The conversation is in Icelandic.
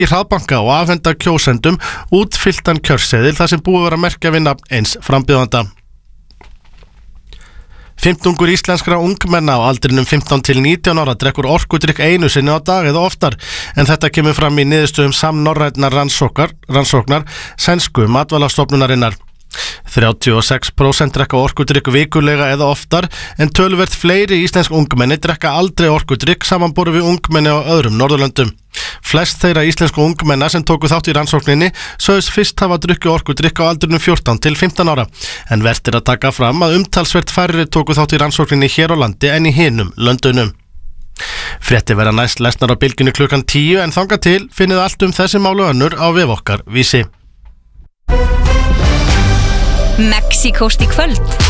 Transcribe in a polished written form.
í hraðbanka og afhenda kjósendum útfylltan kjörseðil þar sem búið vera að merkja við nafn eins frambjóðanda. 15 íslenskra ungmenna á aldrinum 15 til 19 ára drekkur orkudrykk einu sinni á dag eða oftar, en þetta kemur fram í niðurstöðum samnorrænnar rannsóknar sænsku matvælastofnunarinnar. 36% drekka orkudrykk vikulega eða oftar, en töluvert fleiri íslensk ungmenni drekka aldrei orkudrykk samanborið við ungmenni á öðrum Norðurlöndum. Flest þeirra íslensku ungmenna sem tóku þátt í rannsókninni sögðust fyrst hafa drukkið orkudrykk á aldrinum 14 til 15 ára, en vert er að taka fram að umtalsvert færri tóku þátt í rannsókninni hér á landi en í hinum löndunum. Fréttir verða næst lesnar á Bylgjunni klukkan 10, en þangað til finnið allt þessi mál og önnur á vef okkar Vísi. Mexíkóst í kvöld.